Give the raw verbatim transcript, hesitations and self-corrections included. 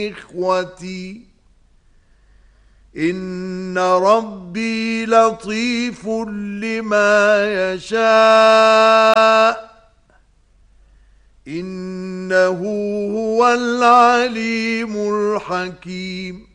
إخوتي إن ربي لطيف لما يشاء إنه هو العليم الحكيم